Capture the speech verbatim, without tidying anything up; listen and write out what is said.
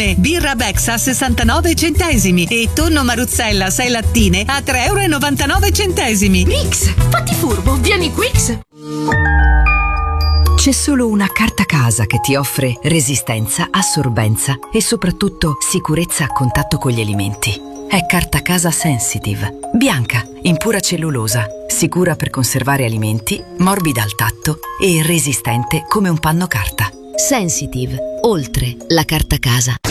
Birra Bex a sessantanove centesimi e tonno Maruzzella sei lattine a tre e novantanove centesimi. Mix, fatti furbo, vieni Quix! C'è solo una carta casa che ti offre resistenza, assorbenza e soprattutto sicurezza a contatto con gli alimenti. È Carta Casa Sensitive, bianca, in pura cellulosa, sicura per conservare alimenti, morbida al tatto e resistente come un panno carta. Sensitive, oltre la carta casa.